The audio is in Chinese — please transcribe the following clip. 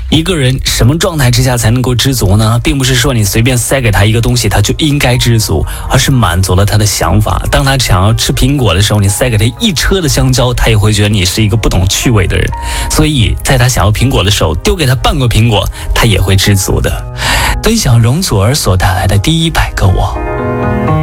一个人什么状态之下才能够知足呢？并不是说你随便塞给他一个东西他就应该知足，而是满足了他的想法。当他想要吃苹果的时候，你塞给他一车的香蕉，他也会觉得你是一个不懂趣味的人。所以在他想要苹果的时候，丢给他半个苹果，他也会知足的。分享容祖儿所带来的第100个我。